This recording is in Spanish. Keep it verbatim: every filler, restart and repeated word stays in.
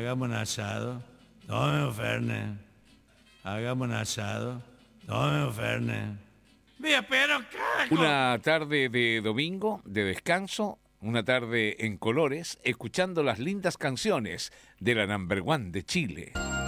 Hagamos un asado. Tome un Fernet. Hagamos un asado. Tome un Fernet. Mira, pero carajo. Una tarde de domingo, de descanso, una tarde en colores, escuchando las lindas canciones de la number one de Chile.